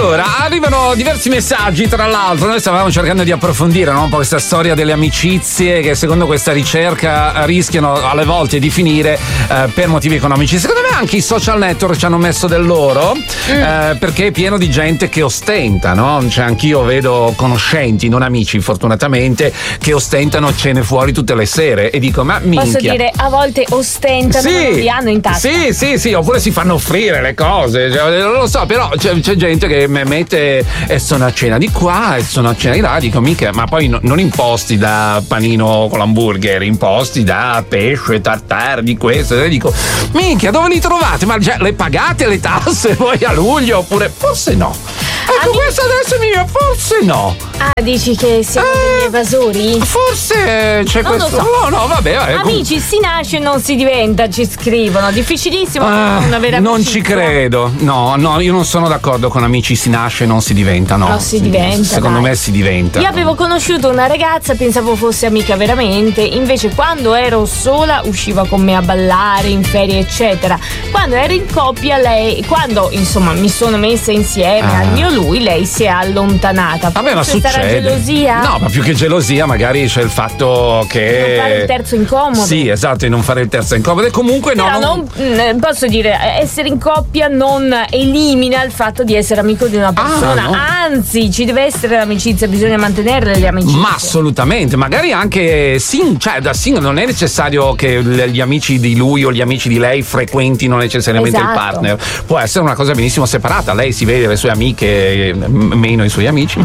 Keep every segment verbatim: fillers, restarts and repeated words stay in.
Allora, arrivano diversi messaggi, tra l'altro noi stavamo cercando di approfondire, no, un po' questa storia delle amicizie che secondo questa ricerca rischiano alle volte di finire eh, per motivi economici. Secondo me anche i social network ci hanno messo del loro, mm. eh, perché è pieno di gente che ostenta, no? Cioè anch'io vedo conoscenti, non amici fortunatamente, che ostentano cene fuori tutte le sere e dico ma minchia. Posso dire, a volte ostentano, sì, ma non li hanno in tasca. Sì, sì, sì, oppure si fanno offrire le cose, cioè, non lo so, però c'è, c'è gente che mette e sono a cena di qua e sono a cena di là, dico mica, ma poi no, non imposti da panino con l'hamburger, imposti da pesce, tartare, di questo, e dico minchia, dove li trovate? Ma cioè, le pagate le tasse voi a luglio oppure forse no? Ecco, Ami- questo adesso mi dice forse no. Ah, dici che siamo eh, degli evasori? Forse c'è non questo. Lo so. No, no, vabbè, vabbè. Amici, si nasce e non si diventa, ci scrivono. Difficilissimo ah, non avere non amicizia. ci credo. No, no, io non sono d'accordo con amici si nasce e non si diventa, no. No, si diventa. Secondo dai. me si diventa. Io avevo conosciuto una ragazza, pensavo fosse amica veramente, invece quando ero sola usciva con me a ballare, in ferie, eccetera. Quando ero in coppia, lei, quando insomma mi sono messa insieme ah. al mio lui, lei si è allontanata. Vabbè, ma Forse succede. sarà gelosia? No, ma più che gelosia, magari c'è il fatto che. Non fare il terzo incomodo. Sì, esatto, di non fare il terzo incomodo. E comunque no. Però non... non posso dire, essere in coppia non elimina il fatto di essere amico di una persona. Ah, no? Anzi, ci deve essere l'amicizia, bisogna mantenere le amicizie. Ma assolutamente, magari anche sì, cioè da single non è necessario che gli amici di lui o gli amici di lei frequentino necessariamente esatto. il partner. Può essere una cosa benissimo separata. Lei si vede le sue amiche, meno i suoi amici.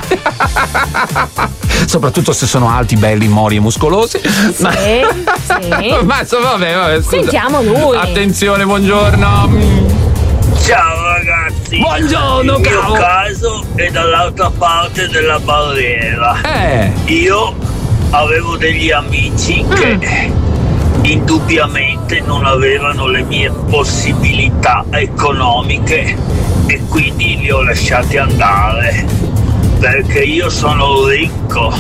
Soprattutto se sono alti, belli, mori e muscolosi. Sì, ma, sì. ma insomma, vabbè, vabbè, scusa. Sentiamo lui. Attenzione, buongiorno. Ciao ragazzi. Buongiorno, il mio caro. caso è dall'altra parte della barriera. Eh. Io avevo degli amici mm. che indubbiamente non avevano le mie possibilità economiche e quindi li ho lasciati andare perché io sono ricco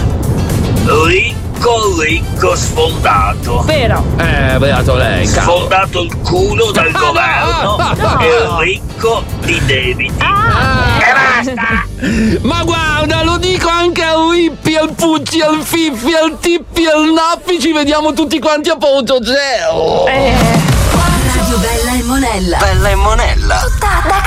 ricco ricco sfondato. Vero. Eh, beato lei, cavolo. Sfondato il culo dal governo no. e ricco di debiti. Ah. E basta. Ma guarda, lo dico anche al Rippi, al Pucci, al Fiffi, al Tippi, al Nappi, ci vediamo tutti quanti a Poggio. Eh. Radio Bella e Monella. Bella e Monella. Tutta da